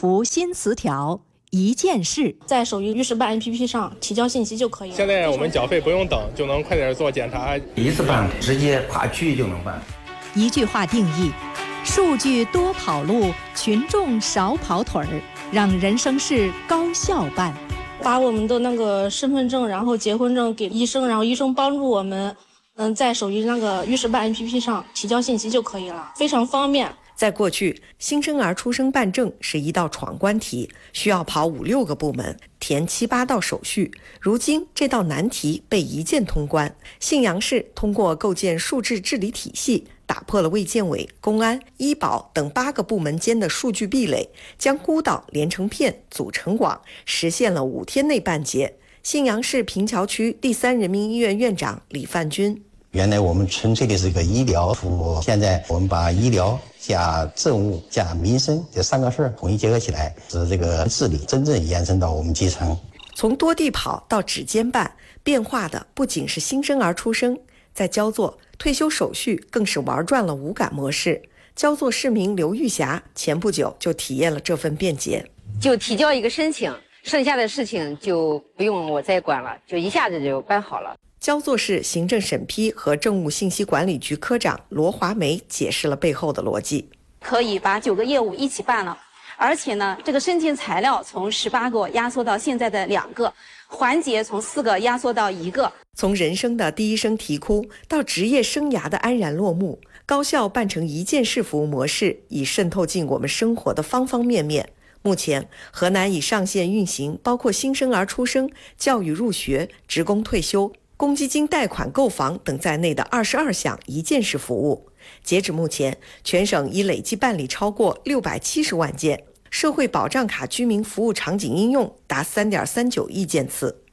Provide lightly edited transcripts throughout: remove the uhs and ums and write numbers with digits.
福新词条，一件事， 在手艺110办 APP 上提交信息就可以了。 现在我们缴费不用等，就能快点做检查， 一次办直接跨区域就能办。 一句话定义：数据多跑路，群众少跑腿儿，让人生事高效办。 把我们的那个身份证，然后结婚证给医生，然后医生帮助我们，在手机那个110办 APP 上提交信息就可以了，非常方便。 在过去，新生儿出生办证是一道闯关题，需要跑5、6个部门，填7、8道手续。如今这道难题被一键通关，信阳市通过构建数字治理体系，打破了卫健委、公安、医保等8个部门间的数据壁垒，将孤岛连成片，组成网，实现了5天内办结。信阳市平桥区第3人民医院院长李范军： 原来我们纯粹的是一个医疗服务，现在我们把医疗加政务加民生这3个事儿统一结合起来，使这个治理真正延伸到我们基层。 从多地跑到指尖办，变化的不仅是新生儿出生，在焦作退休手续更是玩转了无感模式。焦作市民刘玉霞前不久就体验了这份便捷， 就提交一个申请，剩下的事情就不用我再管了，就一下子就办好了。 焦作市行政审批和政务信息管理局科长罗华梅解释了背后的逻辑： 可以把9个业务一起办了，而且呢，这个申请材料从18个压缩到现在的2个，环节从4个压缩到1个。 从人生的第一声啼哭到职业生涯的安然落幕，高效办成一件事服务模式已渗透进我们生活的方方面面。目前，河南已上线运行包括新生儿出生、教育入学、职工退休、公积金贷款购房等在内的22项一件事服务。截止目前，全省已累计办理超过670万件，社会保障卡居民服务场景应用达3.39亿件次。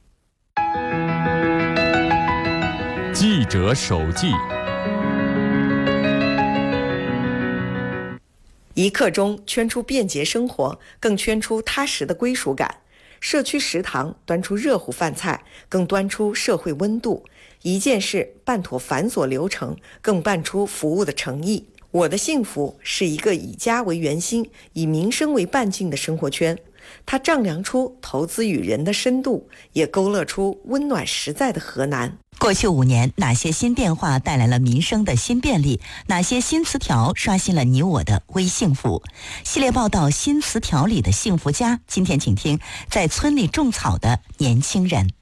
记者手记， 一刻钟圈出便捷生活，更圈出踏实的归属感。社区食堂端出热乎饭菜，更端出社会温度。一件事办妥繁琐流程，更办出服务的诚意。我的幸福是一个以家为圆心、以民生为半径的生活圈。它丈量出投资与人的深度，也勾勒出温暖实在的河南。 过去5年，哪些新变化带来了民生的新便利？哪些新词条刷新了你我的微幸福？系列报道《新词条里的幸福家》，今天请听在村里种草的年轻人。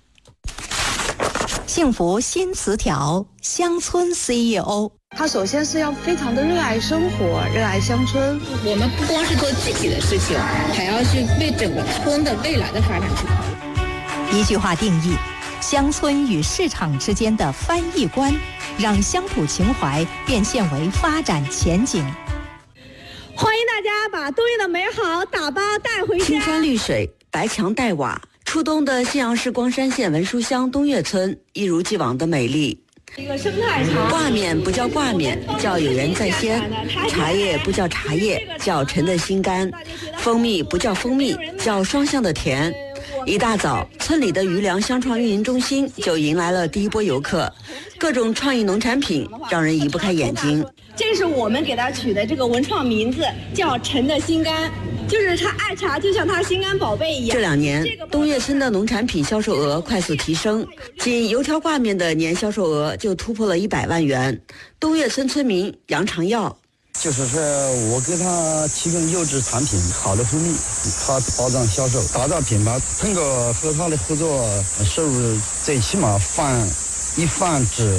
幸福新词条，乡村 CEO。 他首先是要非常的热爱生活，热爱乡村。 我们不光是做自己的事情，还要去为整个村的未来的发展去考虑。 一句话定义：乡村与市场之间的翻译关，让乡土情怀变现为发展前景。 欢迎大家把东岳的美好打包带回家。 青山绿水，白墙带瓦，初冬的信阳市光山县文书乡东岳村一如既往的美丽。 一个生态茶， 挂面不叫挂面，叫有人在先；茶叶不叫茶叶，叫陈的心甘；蜂蜜不叫蜂蜜，叫双向的甜。一大早，村里的余粮乡创运营中心就迎来了第一波游客，各种创意农产品让人移不开眼睛。 这是我们给他取的这个文创名字，叫陈的心甘，就是他爱茶就像他心肝宝贝一样。 这2年，东岳村的农产品销售额快速提升，仅油条挂面的年销售额就突破了100万元。东岳村村民杨长耀。 就是说我给他提供优质产品，好的福利，他保障销售，打造品牌。通过和他的合作，收入最起码一翻至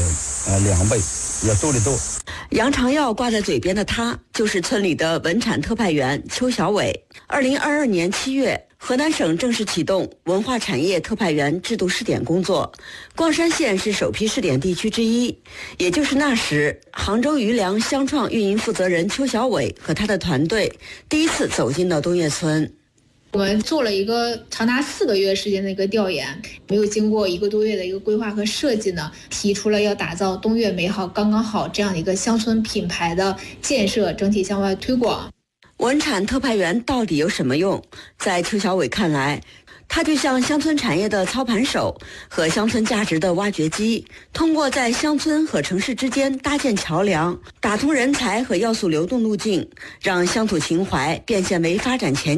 2倍，要多得多。 杨长耀挂在嘴边的他，就是村里的文产特派员邱小伟。2022年7月，河南省正式启动文化产业特派员制度试点工作，光山县是首批试点地区之一。也就是那时，杭州余粮乡创运营负责人邱小伟和他的团队第一次走进了东岳村。 我们做了一个长达4个月时间的一个调研，没有经过1个多月的一个规划和设计呢，提出了要打造东岳美好刚刚好这样的一个乡村品牌的建设，整体向外推广。 文产特派员到底有什么用？在邱小伟看来，它就像乡村产业的操盘手和乡村价值的挖掘机，通过在乡村和城市之间搭建桥梁，打通人才和要素流动路径，让乡土情怀变现为发展前